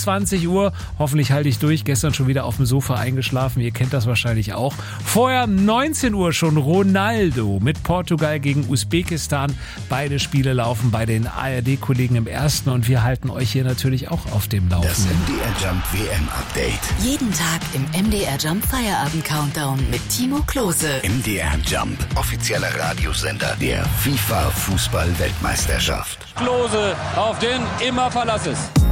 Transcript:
21 Uhr. Hoffentlich halte ich durch. Gestern schon wieder auf dem Sofa eingeschlafen. Ihr kennt das wahrscheinlich auch. Vorher 19 Uhr schon Ronaldo mit Portugal gegen Usbekistan. Beide Spiele laufen bei den ARD-Kollegen im Ersten und wir halten euch hier natürlich auch auf dem Laufenden. Das MDR Jump WM-Update. Jeden Tag im MDR Jump Feierabend-Countdown mit Timo Klose. MDR Jump, offizieller Radiosender der FIFA-Fußball-Weltmeisterschaft. Klose, auf den immer Verlass ist.